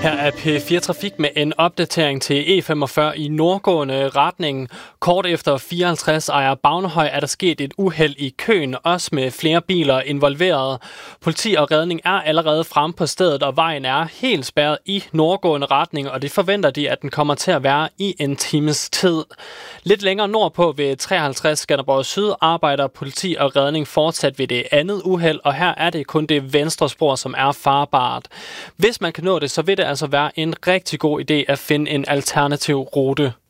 Her er P4 Trafik med en opdatering til E45 i nordgående retning. Kort efter 54 Ejer Bavnehøj er der sket et uheld i Køen, også med flere biler involveret. Politi og redning er allerede fremme på stedet, og vejen er helt spærret i nordgående retning, og det forventer de, at den kommer til at være i en times tid. Lidt længere nordpå ved 53 Skanderborg Syd arbejder politi og redning fortsat ved det andet uheld, og her er det kun det venstre spor, som er farbart. Hvis man kan nå det, så vil det altså være en rigtig god idé at finde en alternativ rute.